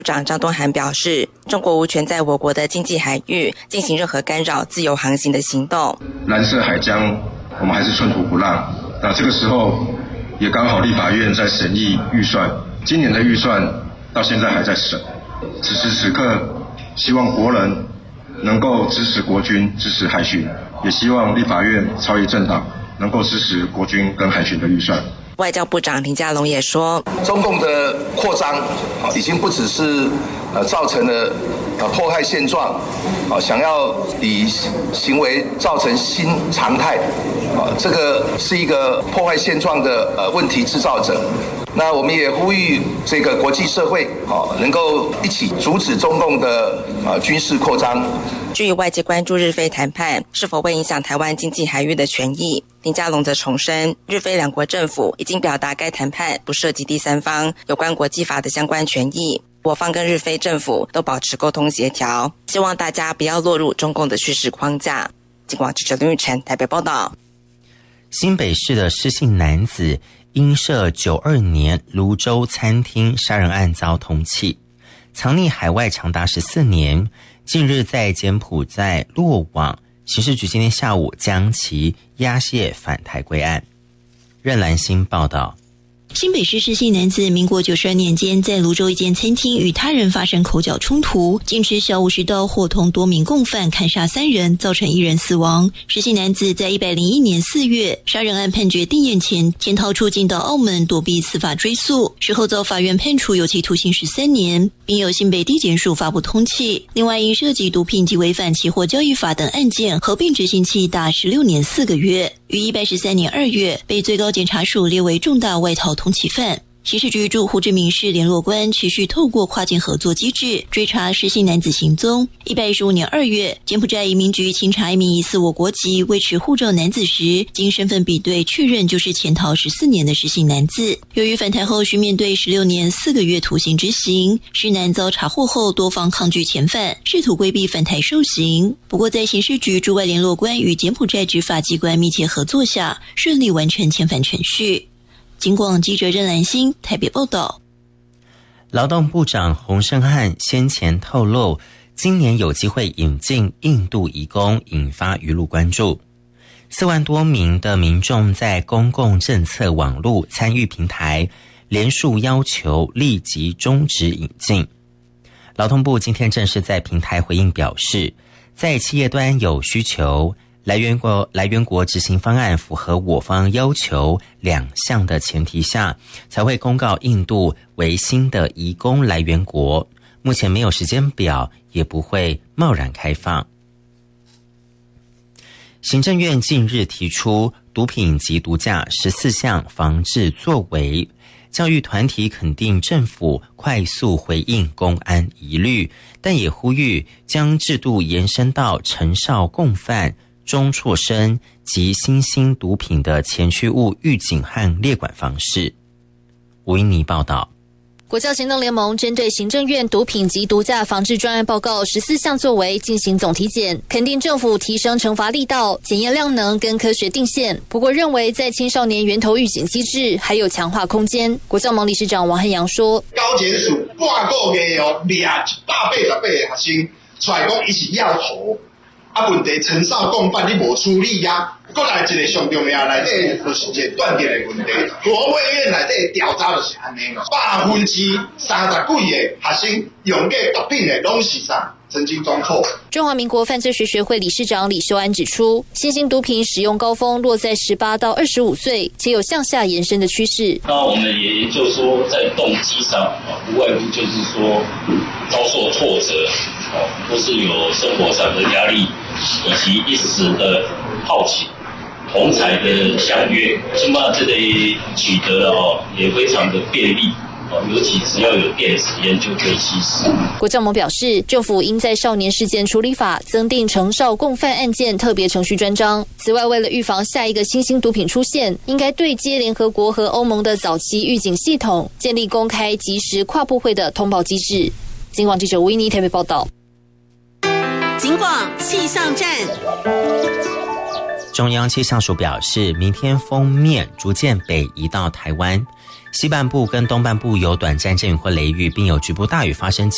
部长张敦涵表示，中国无权在我国的经济海域进行任何干扰自由航行的行动。 蓝色海疆我们还是寸土不让，那这个时候也刚好立法院在审议预算，今年的预算到现在还在审。此时此刻，希望国人能够支持国军，支持海巡，也希望立法院超越政党能够支持国军跟海巡的预算。 外交部长林佳龙也说， 中共的扩张已经不只是造成了迫害现状，想要以行为造成新常态，这个是一个破坏现状的问题制造者。那我们也呼吁这个国际社会能够一起阻止中共的军事扩张。 至于外界关注日菲谈判是否会影响台湾经济海域的权益，林佳龙则重申，日菲两国政府已经表达该谈判不涉及第三方有关国际法的相关权益，我方跟日菲政府都保持沟通协调，希望大家不要落入中共的叙事框架。警广记者林玉成台北报道。 新北市的施姓男子因涉92年泸州餐厅杀人案遭通缉，藏匿海外长达14年，近日在柬埔寨落网，刑事局今天下午将其押解返台归案。任兰心报道。 新北市施姓男子民国92年间在泸州一间餐厅与他人发生口角冲突，竟持小武士刀伙同多名共犯砍杀3人，造成1人死亡。施姓男子在101年4月杀人案判决定谳前潜逃出境到澳门躲避司法追诉，事后遭法院判处有期徒刑13年，并由新北地检署发布通缉。另外因涉及毒品及违反期货交易法等案件合并执行期达16年4个月，于113年2月被最高检察署列为重大外逃通缉犯。刑事局驻胡志明市联络官持续透过跨境合作机制追查施姓男子行踪。115年2月，柬埔寨移民局清查一名疑似我国籍未持护照男子时，经身份比对确认就是潜逃14年的施姓男子。由于返台后需面对16年4个月徒刑执行，施男遭查获后多方抗拒遣返，试图规避返台受刑。不过在刑事局驻外联络官与柬埔寨执法机关密切合作下，顺利完成遣返程序。警广记者任兰心台北报道。 劳动部长洪胜汉先前透露，今年有机会引进印度移工，引发舆论关注。4万多名的民众在公共政策网络参与平台连署要求立即终止引进。劳动部今天正式在平台回应表示，在企业端有需求，来源国执行方案符合我方要求2项的前提下，才会公告印度为新的移工来源国，目前没有时间表，也不会贸然开放。行政院近日提出毒品及毒驾14项防治作为，教育团体肯定政府快速回应公安疑虑，但也呼吁将制度延伸到陈少共犯、中辍生及新兴毒品的前驱物预警和列管方式。吴英妮报道。 国教行动联盟针对行政院毒品及毒驾防治专案报告14项作为进行总体检，肯定政府提升惩罚力道、检验量能跟科学定线。不过认为在青少年源头预警机制还有强化空间。国教盟理事长王汉阳说， 高检署半个月抓188个学生出来讲伊是要头，问题陈少共犯你无处理啊。过来一个上重要内底就是一个断电的问题。国卫院内底调查就是安尼，30%几个学生用过毒品的拢是啥？曾经中辍。 中华民国犯罪学学会理事长李秀安指出，新兴毒品使用高峰落在18到25岁，且有向下延伸的趋势。 那我们也研究说，在动机上无外乎就是说遭受挫折，或是有生活上的压力，以及一时的好奇。同侪的相约，起码这里取得了也非常的便利，尤其只要有电子烟就可以吸食。 国教盟表示，政府应在少年事件处理法增订成少共犯案件特别程序专章。此外，为了预防下一个新兴毒品出现，应该对接联合国和欧盟的早期预警系统，建立公开及时跨部会的通报机制。警广记者吴依妮台北报道。 警广气象站。 中央气象署表示，明天锋面逐渐北移到台湾西半部跟东半部有短暂阵雨或雷雨，并有局部大雨发生。